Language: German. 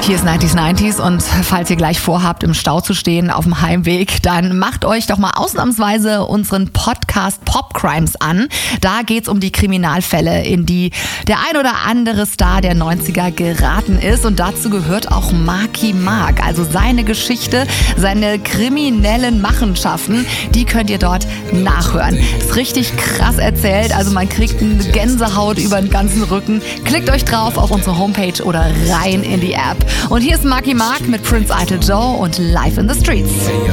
Hier ist 90s und falls ihr gleich vorhabt, im Stau zu stehen auf dem Heimweg, dann macht euch doch mal ausnahmsweise unseren Podcast Pop Crimes an. Da geht's um die Kriminalfälle, in die der ein oder andere Star der 90er geraten ist. Und dazu gehört auch Marky Mark. Also seine Geschichte, seine kriminellen Machenschaften, die könnt ihr dort nachhören. Ist richtig krass erzählt, also man kriegt eine Gänsehaut über den ganzen Rücken. Klickt euch drauf auf unsere Homepage oder rein in die App. Und hier ist Marky Mark mit Prince Idol Joe und Live in the Streets.